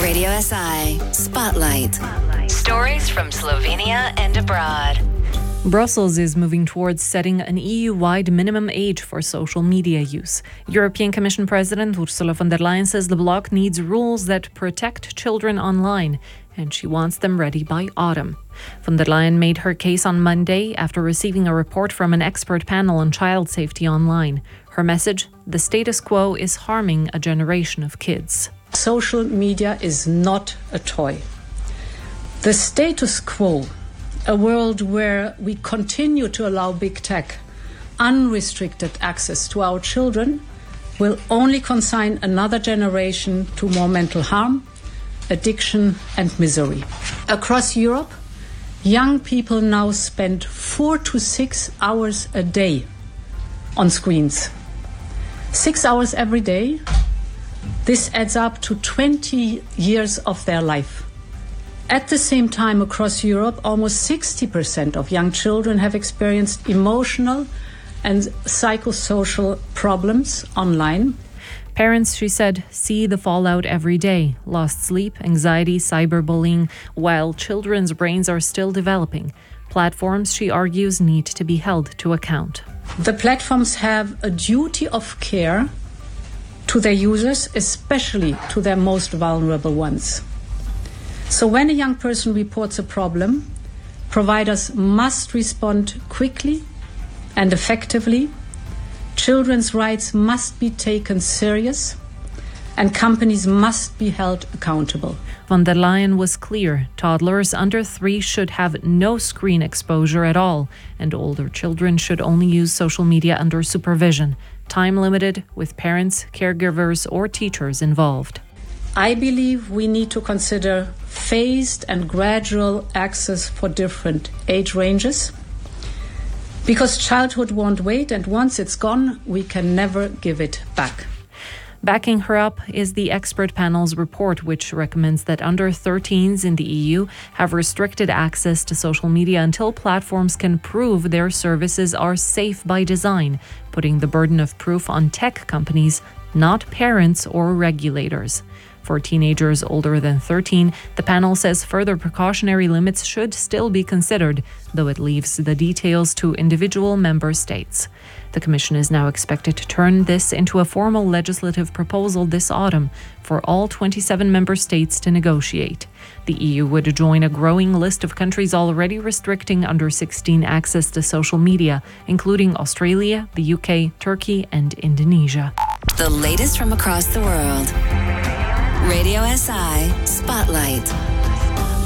Radio SI Spotlight. Stories from Slovenia and abroad. Brussels is moving towards setting an EU-wide minimum age for social media use. European Commission President Ursula von der Leyen says the bloc needs rules that protect children online, and she wants them ready by autumn. Von der Leyen made her case on Monday after receiving a report from an expert panel on child safety online. Her message: the status quo is harming a generation of kids. Social media is not a toy. The status quo, a world where we continue to allow big tech unrestricted access to our children, will only consign another generation to more mental harm, addiction and misery. Across Europe, young people now spend 4 to 6 hours a day on screens. 6 hours every day. This adds up to 20 years of their life. At the same time, across Europe, almost 60% of young children have experienced emotional and psychosocial problems online. Parents, she said, see the fallout every day: lost sleep, anxiety, cyberbullying, while children's brains are still developing. Platforms, she argues, need to be held to account. The platforms have a duty of care to their users, especially to their most vulnerable ones. So when a young person reports a problem, providers must respond quickly and effectively. Children's rights must be taken serious, and companies must be held accountable. Von der Leyen was clear: toddlers under 3 should have no screen exposure at all, and older children should only use social media under supervision, time limited, with parents, caregivers or teachers involved. I believe we need to consider phased and gradual access for different age ranges, because childhood won't wait, and once it's gone, we can never give it back. Backing her up is the expert panel's report, which recommends that under 13s in the EU have restricted access to social media until platforms can prove their services are safe by design, putting the burden of proof on tech companies, not parents or regulators. For teenagers older than 13, the panel says further precautionary limits should still be considered, though it leaves the details to individual member states. The Commission is now expected to turn this into a formal legislative proposal this autumn for all 27 member states to negotiate. The EU would join a growing list of countries already restricting under 16 access to social media, including Australia, the UK, Turkey, and Indonesia. The latest from across the world. Radio SI Spotlight.